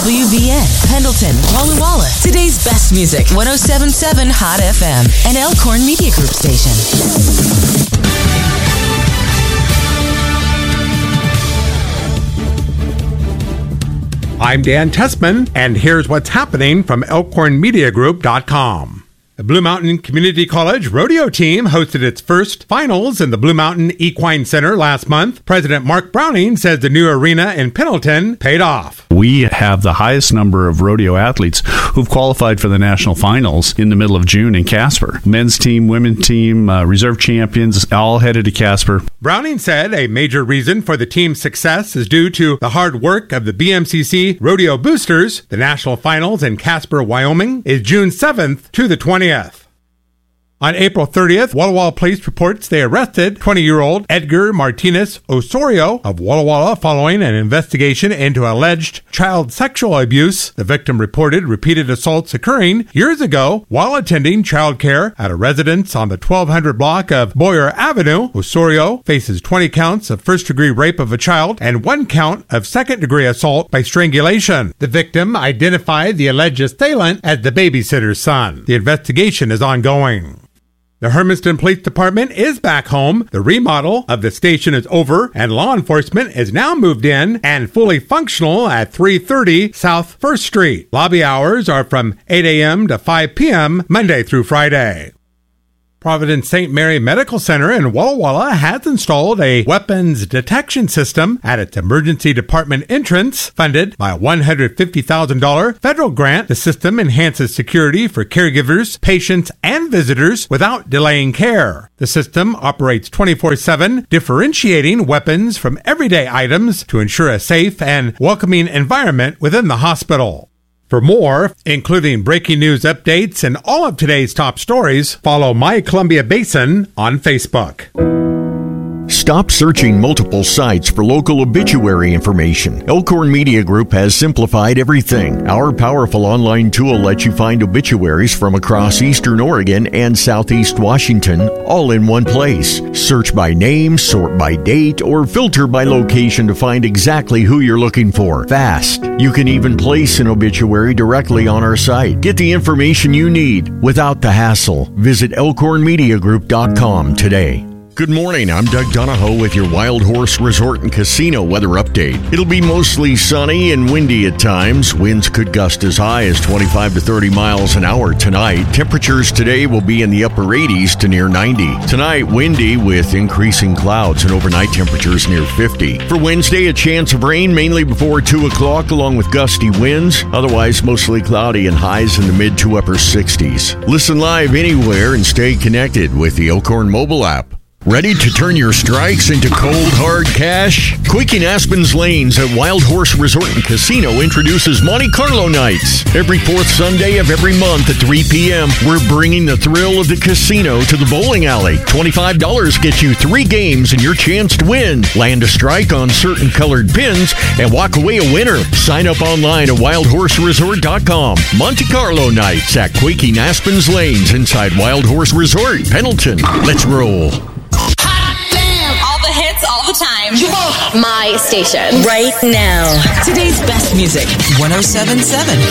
WVN, Pendleton, Walla Walla. Today's best music, 107.7 Hot FM, and Elkhorn Media Group station. I'm Dan Tessman, and here's what's happening from ElkhornMediaGroup.com. The Blue Mountain Community College rodeo team hosted its first finals in the Blue Mountain Equine Center last month. President Mark Browning says the new arena in Pendleton paid off. We have the highest number of rodeo athletes who've qualified for the national finals in the middle of June in Casper. Men's team, women's team, reserve champions, all headed to Casper. Browning said a major reason for the team's success is due to the hard work of the BMCC Rodeo Boosters. The national finals in Casper, Wyoming is June 7th to the 20th. On April 30th, Walla Walla Police reports they arrested 20-year-old Edgar Martinez Osorio of Walla Walla following an investigation into alleged child sexual abuse. The victim reported repeated assaults occurring years ago while attending child care at a residence on the 1200 block of Boyer Avenue. Osorio faces 20 counts of first-degree rape of a child and 1 count of second-degree assault by strangulation. The victim identified the alleged assailant as the babysitter's son. The investigation is ongoing. The Hermiston Police Department is back home. The remodel of the station is over, and law enforcement is now moved in and fully functional at 330 South 1st Street. Lobby hours are from 8 a.m. to 5 p.m. Monday through Friday. Providence St. Mary Medical Center in Walla Walla has installed a weapons detection system at its emergency department entrance. Funded by a $150,000 federal grant, the system enhances security for caregivers, patients, and visitors without delaying care. The system operates 24/7, differentiating weapons from everyday items to ensure a safe and welcoming environment within the hospital. For more, including breaking news updates and all of today's top stories, follow My Columbia Basin on Facebook. Stop searching multiple sites for local obituary information. Elkhorn Media Group has simplified everything. Our powerful online tool lets you find obituaries from across eastern Oregon and southeast Washington, all in one place. Search by name, sort by date, or filter by location to find exactly who you're looking for. Fast. You can even place an obituary directly on our site. Get the information you need without the hassle. Visit ElkhornMediaGroup.com today. Good morning, I'm Doug Donahoe with your Wild Horse Resort and Casino weather update. It'll be mostly sunny and windy at times. Winds could gust as high as 25 to 30 miles an hour tonight. Temperatures today will be in the upper 80s to near 90. Tonight, windy with increasing clouds and overnight temperatures near 50. For Wednesday, a chance of rain mainly before 2 o'clock along with gusty winds. Otherwise, mostly cloudy and highs in the mid to upper 60s. Listen live anywhere and stay connected with the Elkhorn mobile app. Ready to turn your strikes into cold, hard cash? Quaking Aspen's Lanes at Wild Horse Resort and Casino introduces Monte Carlo nights. Every fourth Sunday of every month at 3 p.m., we're bringing the thrill of the casino to the bowling alley. $25 gets you 3 games and your chance to win. Land a strike on certain colored pins and walk away a winner. Sign up online at wildhorseresort.com. Monte Carlo nights at Quaking Aspen's Lanes inside Wild Horse Resort, Pendleton. Let's roll. All the time. My station. Right now. Today's best music, 107.7